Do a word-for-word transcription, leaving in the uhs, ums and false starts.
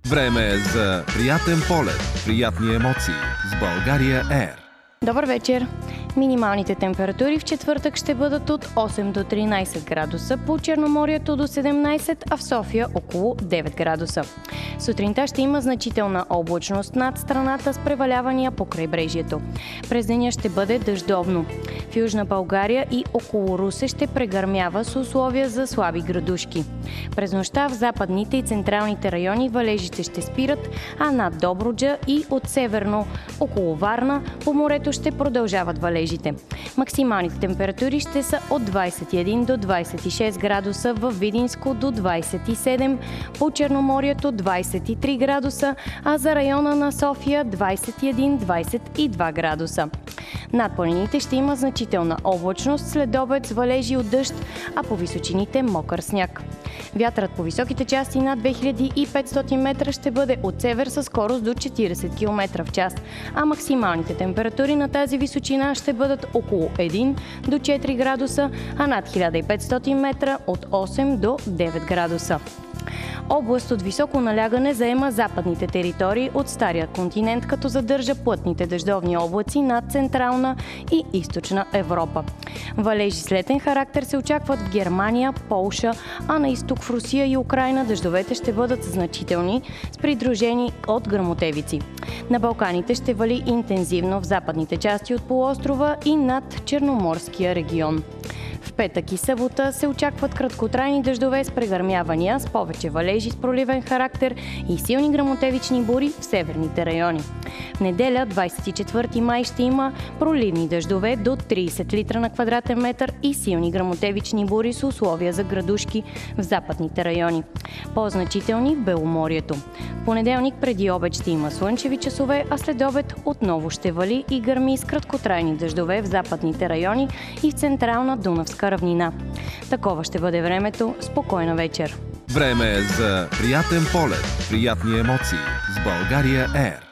Време е за приятен полет, приятни емоции с България Ер. Добър вечер! Минималните температури в четвъртък ще бъдат от осем до тринайсет градуса, по Черноморието до седемнайсет, а в София около девет градуса. Сутринта ще има значителна облачност над страната с превалявания по крайбрежието. През деня ще бъде дъждовно. В Южна България и около Русе ще прегърмява с условия за слаби градушки. През нощта в западните и централните райони валежите ще спират, а над Добруджа и от северно около Варна по морето ще продължават валежите. Максималните температури ще са от двайсет и един до двайсет и шест градуса, в Видинско до двайсет и седем, по Черноморието двайсет и три градуса, а за района на София двайсет и един до двайсет и два градуса. Над планините ще има значителна облачност, след обед с валежи от дъжд, а по височините мокър сняг. Вятърът по високите части над две хиляди и петстотин метра ще бъде от север със скорост до четирийсет километра в час, а максималните температури на тази височина ще бъдат около един до четири градуса, а над хиляда и петстотин метра от осем до девет градуса. Област от високо налягане заема западните територии от Стария континент, като задържа плътните дъждовни облаци над Централна и Източна Европа. Валежи с летен характер се очакват в Германия, Полша, а на изток в Русия и Украйна дъждовете ще бъдат значителни, с придружени от гръмотевици. На Балканите ще вали интензивно в западните части от полуострова и над Черноморския регион. В петък и събота се очакват краткотрайни дъждове с прегърмявания, с повече валежи с проливен характер и силни гръмотевични бури в северните райони. В неделя, двайсет и четвърти май, ще има проливни дъждове до трийсет литра на квадратен метър и силни гръмотевични бури с условия за градушки в западните райони. По-значителни в Беломорието. В понеделник преди обед ще има слънчеви часове, а след обед отново ще вали и гърми с краткотрайни дъждове в западните райони и в централна Дунавска равнина. Такова ще бъде времето. Спокойна вечер! Време е за приятен полет, приятни емоции с България Ер.